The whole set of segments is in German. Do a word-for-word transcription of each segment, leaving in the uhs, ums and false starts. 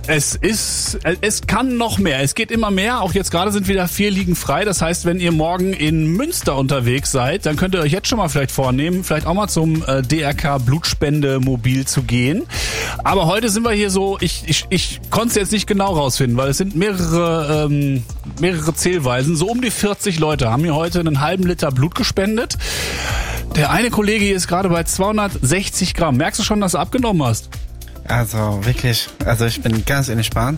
Es ist, es kann noch mehr. Es geht immer mehr. Auch jetzt gerade sind wieder vier Ligen frei. Das heißt, wenn ihr morgen in Münster unterwegs seid, dann könnt ihr euch jetzt schon mal vielleicht vornehmen, vielleicht auch mal zum äh, D R K Blutspendemobil zu gehen. Aber heute sind wir hier so, ich, ich, ich konnte es jetzt nicht genau rausfinden, weil es sind mehrere, ähm, mehrere Zählweisen. So um die vierzig Leute haben mir heute einen halben Liter Blut gespendet. Der eine Kollege hier ist gerade bei zweihundertsechzig Gramm. Merkst du schon, dass du abgenommen hast? Also wirklich, also ich bin ganz entspannt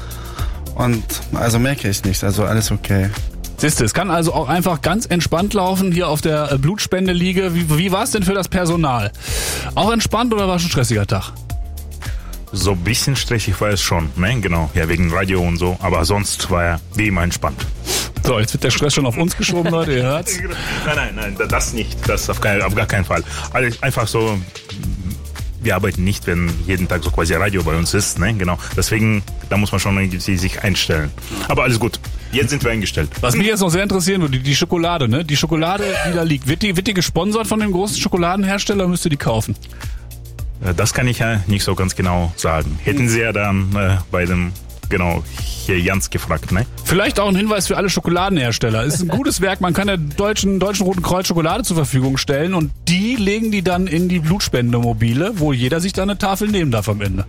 und also merke ich nichts, also alles okay. Siehst du, es kann also auch einfach ganz entspannt laufen hier auf der Blutspendeliege. Wie, wie war es denn für das Personal? Auch entspannt oder war es ein stressiger Tag? So ein bisschen stressig war es schon, ne? Genau, ja, wegen Radio und so, aber sonst war er wie immer entspannt. So, jetzt wird der Stress schon auf uns geschoben, Leute, ihr hört's? Nein, nein, nein, das nicht, das auf, kein, auf gar keinen Fall. Also einfach so, wir arbeiten nicht, wenn jeden Tag so quasi Radio bei uns ist, ne? Genau. Deswegen, da muss man schon irgendwie sich einstellen. Aber alles gut. Jetzt sind wir eingestellt. Was mich jetzt noch sehr interessieren würde, die Schokolade, ne? Die Schokolade, die da liegt, wird die, wird die gesponsert von dem großen Schokoladenhersteller, müsst ihr die kaufen? Das kann ich ja nicht so ganz genau sagen. Hätten Sie ja dann äh, bei dem, genau, hier Jans gefragt, ne? Vielleicht auch ein Hinweis für alle Schokoladenhersteller. Es ist ein gutes Werk, man kann der Deutschen, Deutschen Roten Kreuz Schokolade zur Verfügung stellen und die legen die dann in die Blutspendemobile, wo jeder sich dann eine Tafel nehmen darf am Ende.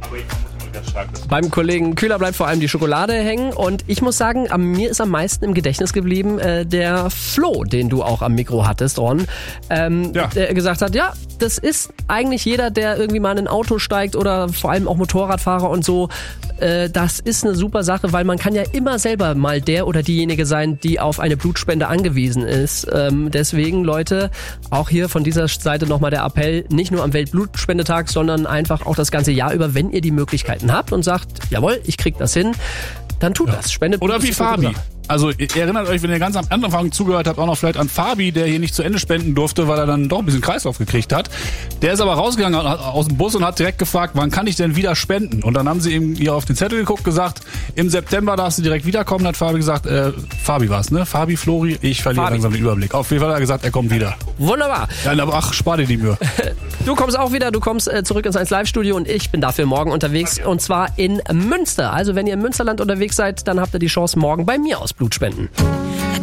Beim Kollegen Kühler bleibt vor allem die Schokolade hängen und ich muss sagen, an mir ist am meisten im Gedächtnis geblieben äh, der Flo, den du auch am Mikro hattest, Ron, ähm, ja. der gesagt hat, ja, das ist eigentlich jeder, der irgendwie mal in ein Auto steigt oder vor allem auch Motorradfahrer und so, äh, das ist eine super Sache, weil man kann ja immer selber mal der oder diejenige sein, die auf eine Blutspende angewiesen ist. Ähm, deswegen, Leute, auch hier von dieser Seite nochmal der Appell, nicht nur am Weltblutspendetag, sondern einfach auch das ganze Jahr über, wenn ihr die Möglichkeiten habt und sagt, jawohl, ich krieg das hin, dann tut ja. das. Spendet Blut. Oder wie Fabi. Also ihr erinnert euch, wenn ihr ganz am Anfang zugehört habt, auch noch vielleicht an Fabi, der hier nicht zu Ende spenden durfte, weil er dann doch ein bisschen Kreislauf gekriegt hat. Der ist aber rausgegangen aus dem Bus und hat direkt gefragt, wann kann ich denn wieder spenden? Und dann haben sie ihm hier auf den Zettel geguckt, gesagt, im September darfst du direkt wiederkommen. Hat Fabi gesagt, äh, Fabi war's, ne? Fabi, Flori, ich verliere Fabi. langsam den Überblick. Auf jeden Fall hat er gesagt, er kommt wieder. Wunderbar. Ja, aber ach, spar dir die Mühe. Du kommst auch wieder, du kommst äh, zurück ins eins Live-Studio und ich bin dafür morgen unterwegs und zwar in Münster. Also wenn ihr im Münsterland unterwegs seid, dann habt ihr die Chance, morgen bei mir aus Blut spenden.